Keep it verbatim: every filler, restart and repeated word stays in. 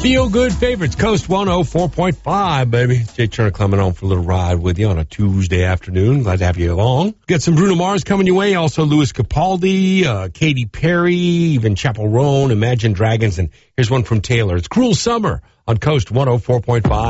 Feel good favorites, Coast one oh four point five, baby. Jay Turner coming on for a little ride with you on a Tuesday afternoon. Glad to have you along. Got some Bruno Mars coming your way. Also Louis Capaldi, uh, Katy Perry, even Chappell Roan, Imagine Dragons. And here's one from Taylor. It's Cruel Summer on Coast one oh four point five.